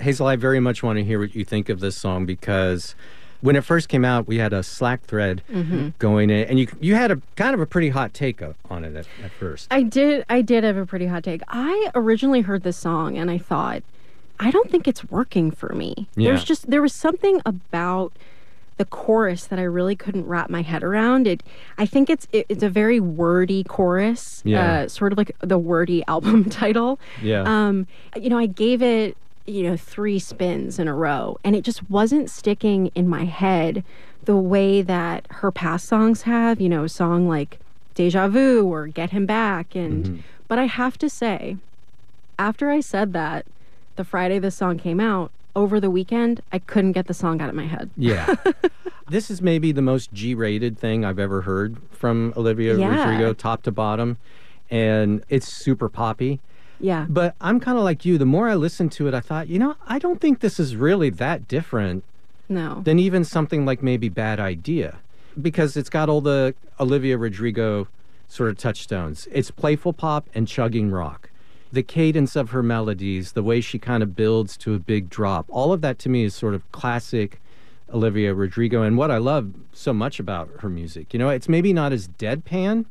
Hazel, I very much want to hear what you think of this song because when it first came out, we had a Slack thread going in, and you had a kind of a pretty hot take on it at first. I did have a pretty hot take. I originally heard this song and I thought, I don't think it's working for me. Yeah. There was something about the chorus that I really couldn't wrap my head around. I think it's a very wordy chorus, sort of like the wordy album title. Yeah. I gave it 3 spins in a row, and it just wasn't sticking in my head the way that her past songs have, a song like Deja Vu or Get Him Back. But I have to say, after I said that, the Friday this song came out, over the weekend, I couldn't get the song out of my head. Yeah. This is maybe the most G-rated thing I've ever heard from Olivia Rodrigo, top to bottom. And it's super poppy. Yeah. But I'm kind of like you. The more I listened to it, I thought, I don't think this is really that different than even something like maybe Bad Idea. Because it's got all the Olivia Rodrigo sort of touchstones. It's playful pop and chugging rock. The cadence of her melodies, the way she kind of builds to a big drop, all of that to me is sort of classic Olivia Rodrigo. And what I love so much about her music, it's maybe not as deadpan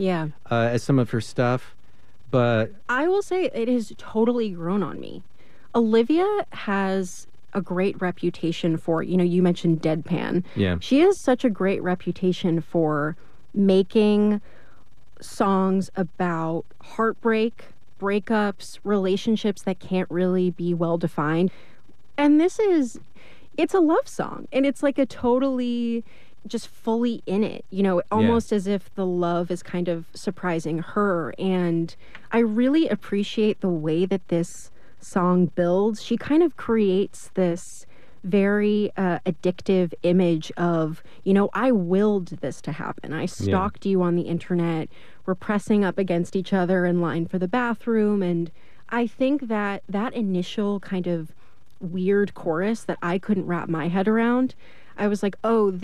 as some of her stuff, but I will say it has totally grown on me. Olivia has a great reputation for, you mentioned deadpan. Yeah. She has such a great reputation for making songs about heartbreak, breakups, relationships that can't really be well defined. And it's a love song. And it's like a totally just fully in it, almost as if the love is kind of surprising her. And I really appreciate the way that this song builds. She kind of creates this very addictive image of, I willed this to happen. I stalked you on the internet. We're pressing up against each other in line for the bathroom. And I think that initial kind of weird chorus that I couldn't wrap my head around, I was like, oh,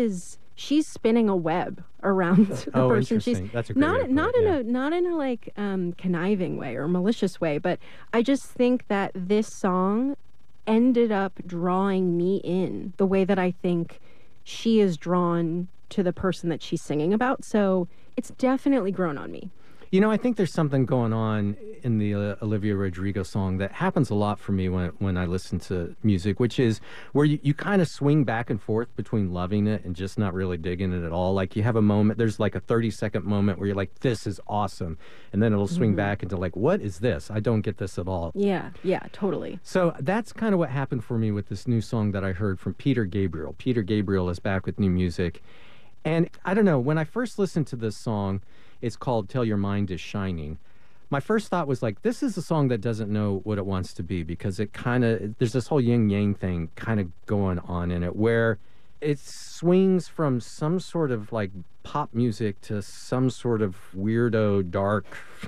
she's spinning a web around the person. She's That's a great not in a like conniving way or malicious way, but I just think that this song ended up drawing me in the way that I think she is drawn to the person that she's singing about. So it's definitely grown on me. I think there's something going on in the Olivia Rodrigo song that happens a lot for me when I listen to music, which is where you kind of swing back and forth between loving it and just not really digging it at all. Like you have a moment, there's like a 30-second moment where you're like, this is awesome. And then it'll swing back into like, what is this? I don't get this at all. Yeah, totally. So that's kind of what happened for me with this new song that I heard from Peter Gabriel. Peter Gabriel is back with new music. And I don't know, when I first listened to this song, it's called Till Your Mind Is Shining. My first thought was like, this is a song that doesn't know what it wants to be because there's this whole yin-yang thing kind of going on in it where it swings from some sort of like pop music to some sort of weirdo, dark,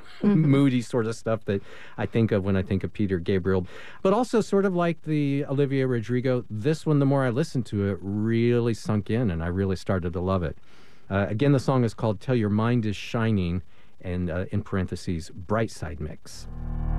moody sort of stuff that I think of when I think of Peter Gabriel. But also sort of like the Olivia Rodrigo, this one, the more I listened to it, really sunk in and I really started to love it. Again, the song is called Till Your Mind Is Shining, and in parentheses, Bright Side Mix.